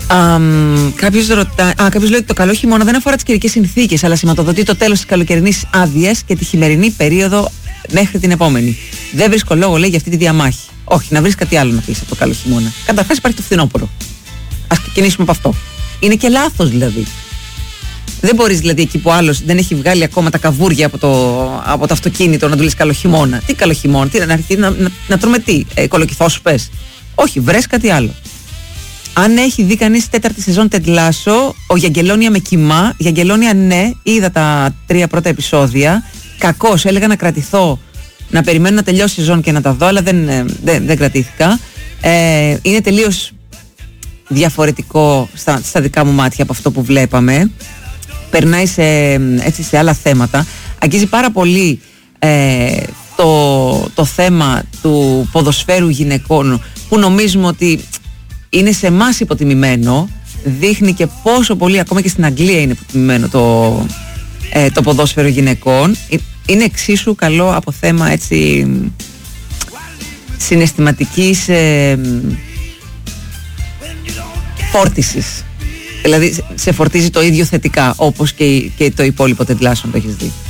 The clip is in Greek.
Κάποιος λέει ότι το καλό χειμώνα δεν αφορά τις καιρικές συνθήκες, αλλά σηματοδοτεί το τέλος της καλοκαιρινής άδειας και τη χειμερινή περίοδο μέχρι την επόμενη. Δεν βρίσκω λόγο, λέει, για αυτή τη διαμάχη. Όχι, να βρεις κάτι άλλο να πεις από το καλό χειμώνα. Καταρχάς υπάρχει το φθινόπωρο. Ας ξεκινήσουμε από αυτό. Είναι και λάθος δηλαδή. Δεν μπορείς δηλαδή εκεί που άλλος δεν έχει βγάλει ακόμα τα καβούρια από το αυτοκίνητο να του λες καλό χειμώνα. Τι καλό χειμώνα, να τρώμε τι, κολοκυθόσουπες. Όχι, βρες κάτι άλλο. Αν έχει δει κανείς τέταρτη σεζόν Ted Lasso, ο Γιαγγελόνια με κοιμά. Γιαγγελόνια, ναι, είδα τα 3 πρώτα επεισόδια. Κακώς, έλεγα να κρατηθώ, να περιμένω να τελειώσει η σεζόν και να τα δω, αλλά δεν κρατήθηκα. Είναι τελείως διαφορετικό στα δικά μου μάτια από αυτό που βλέπαμε. Περνάει σε άλλα θέματα. Αγγίζει πάρα πολύ το θέμα του ποδοσφαίρου γυναικών, που νομίζουμε ότι είναι σε εμάς υποτιμημένο. Δείχνει και πόσο πολύ ακόμα και στην Αγγλία είναι υποτιμημένο το ποδόσφαιρο γυναικών. Είναι εξίσου καλό από θέμα έτσι συναισθηματικής φόρτισης. Δηλαδή σε φορτίζει το ίδιο θετικά όπως και το υπόλοιπο Ted Lasso που έχεις δει.